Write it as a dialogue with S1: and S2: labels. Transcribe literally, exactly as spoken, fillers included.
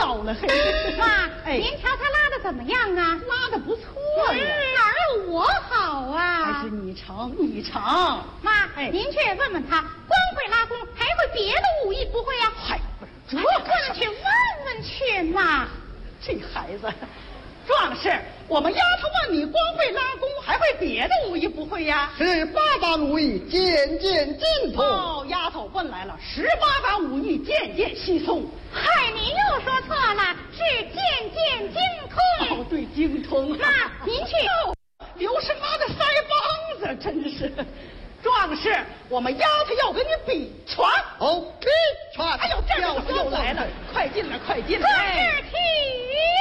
S1: 飘了。嘿，
S2: 妈，
S1: 哎，
S2: 您瞧他拉的怎么样啊？
S1: 拉的不错呀，
S2: 哪有我好啊？
S1: 还是你成，你成。
S2: 妈，
S1: 哎，
S2: 您去问问他，光会拉弓，还会别的武艺不会呀？
S1: 嗨，不是，这
S2: 不能去问问去嘛。
S1: 这孩子。壮士，我们丫头问你，光会拉弓，还会别的武艺不会呀？
S3: 是八般武艺渐渐精通。
S1: 哦，丫头问来了，十八般武艺渐渐稀松。
S2: 嗨，你又说错了，是渐渐精通。
S1: 哦，对，精通。
S2: 妈，您去。
S1: 刘氏妈的腮帮子，真是。壮士，我们丫头要跟你比拳。
S3: 哦，